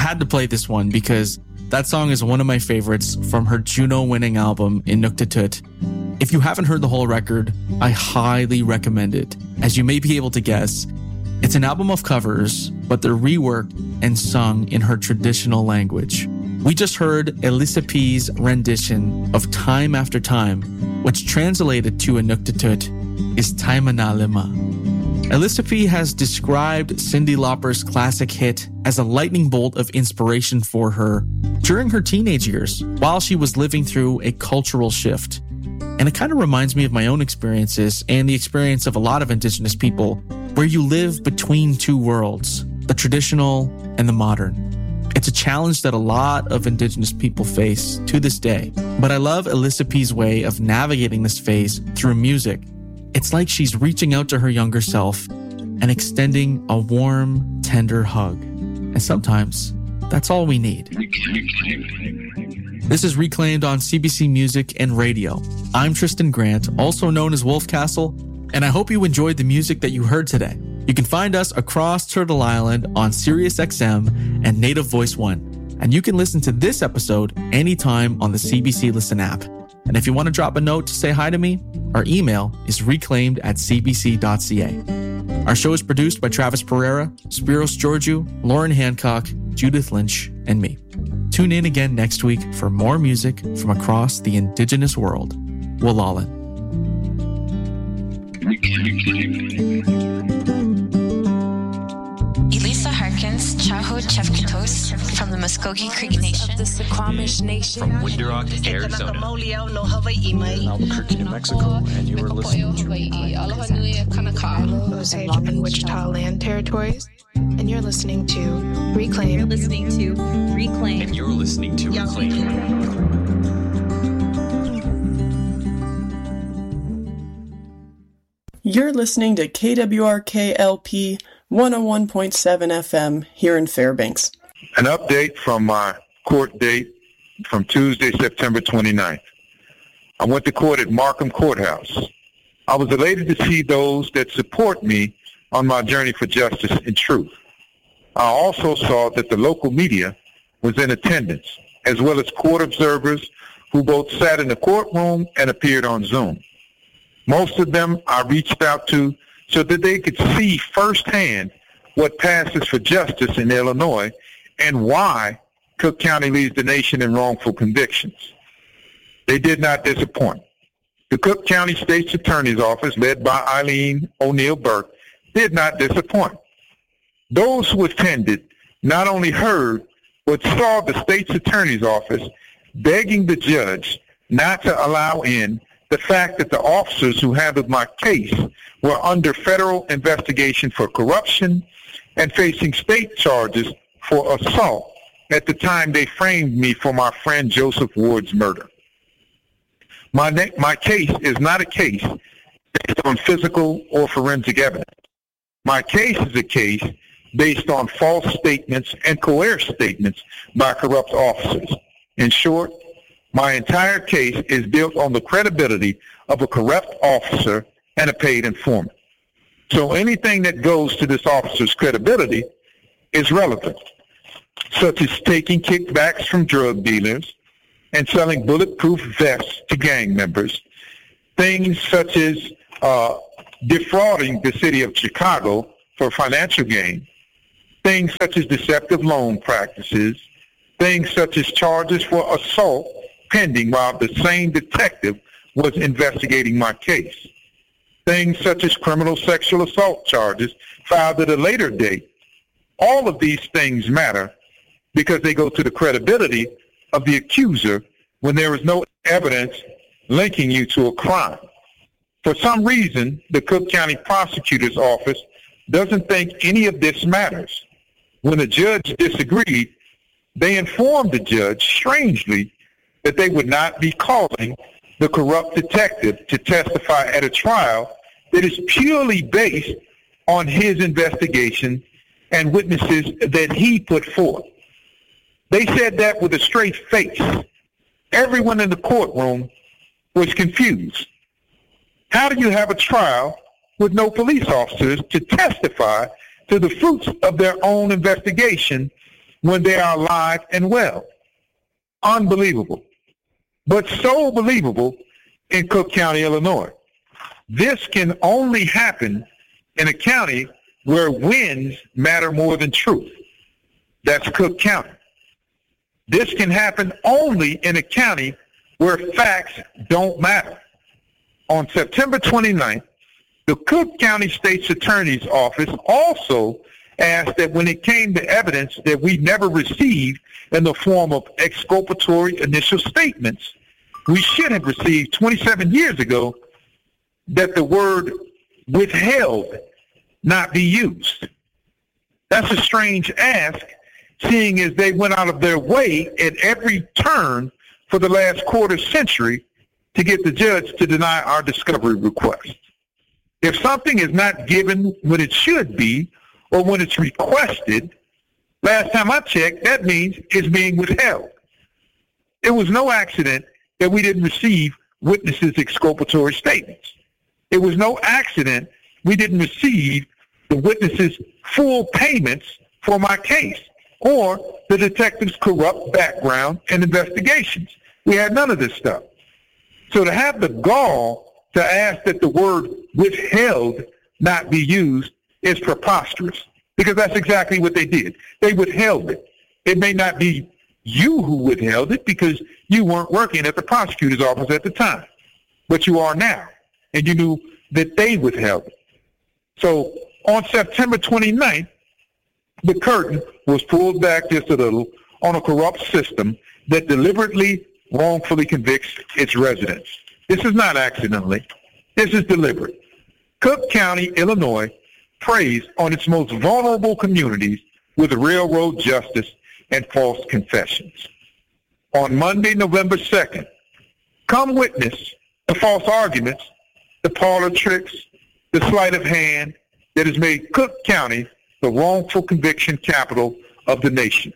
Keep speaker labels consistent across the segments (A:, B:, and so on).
A: had to play this one because that song is one of my favorites from her Juno-winning album, Inuktitut. If you haven't heard the whole record, I highly recommend it. As you may be able to guess, it's an album of covers, but they're reworked and sung in her traditional language. We just heard Elissa P's rendition of Time After Time, which translated to Inuktitut is Taimanalima. Elissa P has described Cyndi Lauper's classic hit as a lightning bolt of inspiration for her during her teenage years while she was living through a cultural shift. And it kind of reminds me of my own experiences and the experience of a lot of Indigenous people where you live between two worlds, the traditional and the modern. It's a challenge that a lot of Indigenous people face to this day. But I love Elissa P's way of navigating this phase through music. It's like she's reaching out to her younger self and extending a warm, tender hug. And sometimes that's all we need. This is Reclaimed on CBC Music and Radio. I'm Tristan Grant, also known as Wolf Castle, and I hope you enjoyed the music that you heard today. You can find us across Turtle Island on SiriusXM and Native Voice One. And you can listen to this episode anytime on the CBC Listen app. And if you want to drop a note to say hi to me, our email is reclaimed@cbc.ca. Our show is produced by Travis Pereira, Spiros Georgiou, Lauren Hancock, Judith Lynch, and me. Tune in again next week for more music from across the Indigenous world. Walalan.
B: Elisa Harkins, Chaho Chefkatos from the Muskogee Creek Nation.
C: Of the Suquamish Nation.
D: From Window Arizona.
E: Albuquerque, New Mexico, and you are listening to
C: Osage and Wichita Land Territories, and you're listening to Reclaim.
F: You're listening to Reclaim.
D: And you're listening to Reclaim.
G: You're listening to KWRK-LP 101.7 FM here in Fairbanks.
H: An update from my court date from Tuesday, September 29th. I went to court at Markham Courthouse. I was elated to see those that support me on my journey for justice and truth. I also saw that the local media was in attendance, as well as court observers who both sat in the courtroom and appeared on Zoom. Most of them I reached out to so that they could see firsthand what passes for justice in Illinois and why Cook County leads the nation in wrongful convictions. They did not disappoint. The Cook County State's Attorney's Office, led by Eileen O'Neill Burke, did not disappoint. Those who attended not only heard, but saw the State's Attorney's Office begging the judge not to allow in the fact that the officers who handled my case were under federal investigation for corruption and facing state charges for assault at the time they framed me for my friend Joseph Ward's murder. My case is not a case based on physical or forensic evidence. My case is a case based on false statements and coerced statements by corrupt officers. In short, my entire case is built on the credibility of a corrupt officer and a paid informant. So anything that goes to this officer's credibility is relevant, such as taking kickbacks from drug dealers and selling bulletproof vests to gang members, things such as defrauding the city of Chicago for financial gain, things such as deceptive loan practices, things such as charges for assault pending while the same detective was investigating my case, things such as criminal sexual assault charges filed at a later date. All of these things matter because they go to the credibility of the accuser when there is no evidence linking you to a crime. For some reason, the Cook County Prosecutor's Office doesn't think any of this matters. When the judge disagreed, they informed the judge, strangely, that they would not be calling the corrupt detective to testify at a trial that is purely based on his investigation and witnesses that he put forth. They said that with a straight face. Everyone in the courtroom was confused. How do you have a trial with no police officers to testify to the fruits of their own investigation when they are alive and well. Unbelievable. But so believable in Cook County, Illinois. This can only happen in a county where winds matter more than truth. That's Cook County. This can happen only in a county where facts don't matter. On September 29th, the Cook County State's Attorney's Office also asked that when it came to evidence that we never received in the form of exculpatory initial statements, we should have received 27 years ago, that the word withheld not be used. That's a strange ask, seeing as they went out of their way at every turn for the last quarter century to get the judge to deny our discovery request. If something is not given when it should be or when it's requested, last time I checked, that means it's being withheld. It was no accident that we didn't receive witnesses' exculpatory statements. It was no accident we didn't receive the witnesses' full payments for my case or the detective's corrupt background and investigations. We had none of this stuff. So to have the gall to ask that the word withheld not be used is preposterous, because that's exactly what they did. They withheld it. It may not be you who withheld it because you weren't working at the prosecutor's office at the time, but you are now, and you knew that they withheld it. So on September 29th, the curtain was pulled back just a little on a corrupt system that deliberately wrongfully convicts its residents. This is not accidentally. This is deliberate. Cook County, Illinois, preys on its most vulnerable communities with railroad justice and false confessions. On Monday, November 2nd, come witness the false arguments, the parlor tricks, the sleight of hand that has made Cook County the wrongful conviction capital of the nation.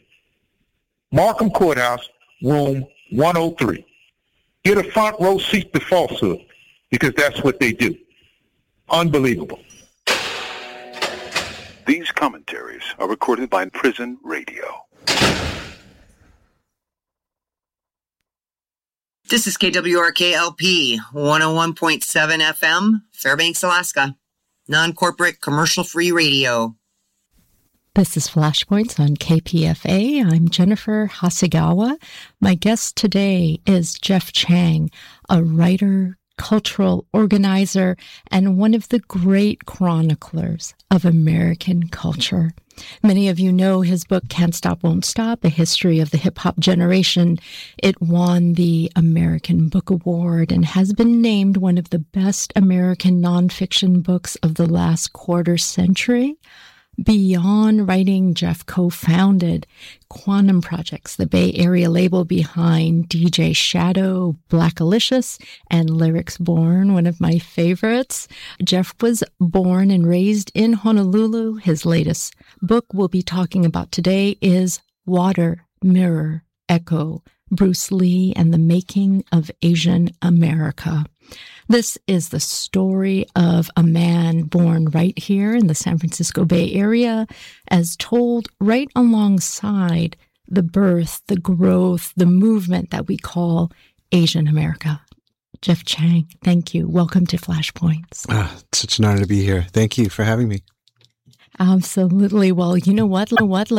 H: Markham Courthouse, room 103. Get a front row seat to falsehood, because that's what they do. Unbelievable.
I: These commentaries are recorded by Prison Radio.
J: This is KWRK-LP 101.7 FM, Fairbanks, Alaska. Non-corporate, commercial-free radio.
K: This is Flashpoints on KPFA. I'm Jennifer Hasegawa. My guest today is Jeff Chang, a writer, cultural organizer, and one of the great chroniclers of American culture. Many of you know his book, Can't Stop, Won't Stop, A History of the Hip-Hop Generation. It won the American Book Award and has been named one of the best American nonfiction books of the last quarter century. Beyond writing, Jeff co-founded Quantum Projects, the Bay Area label behind DJ Shadow, Blackalicious, and Lyrics Born, one of my favorites. Jeff was born and raised in Honolulu. His latest book we'll be talking about today is Water, Mirror, Echo, Bruce Lee and the Making of Asian America. This is the story of a man born right here in the San Francisco Bay Area, as told right alongside the birth, the growth, the movement that we call Asian America. Jeff Chang, thank you. Welcome to Flashpoints.
L: It's such an honor to be here. Thank you for having me.
K: Absolutely. Well, you know what?